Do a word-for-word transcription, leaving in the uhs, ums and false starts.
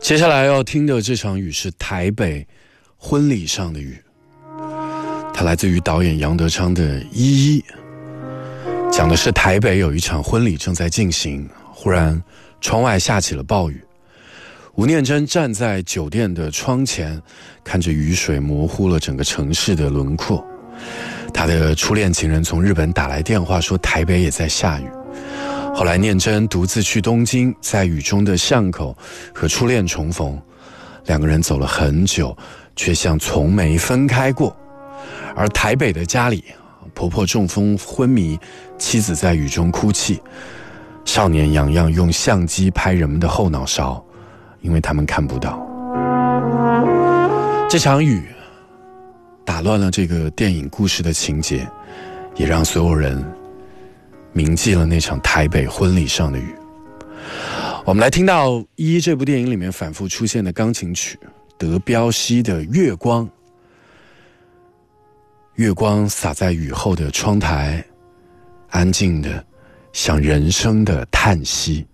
接下来要听的这场雨是台北婚礼上的雨，它来自于导演杨德昌的《一一》，讲的是台北有一场婚礼正在进行，忽然窗外下起了暴雨。吴念真站在酒店的窗前，看着雨水模糊了整个城市的轮廓。他的初恋情人从日本打来电话说台北也在下雨。后来念真独自去东京，在雨中的巷口和初恋重逢，两个人走了很久，却像从没分开过。而台北的家里，婆婆中风昏迷，妻子在雨中哭泣，少年洋洋用相机拍人们的后脑勺，因为他们看不到。这场雨打乱了这个电影故事的情节，也让所有人铭记了那场台北婚礼上的雨。我们来听到《一》这部电影里面反复出现的钢琴曲，德彪西的《月光》。月光洒在雨后的窗台，安静的像人生的叹息。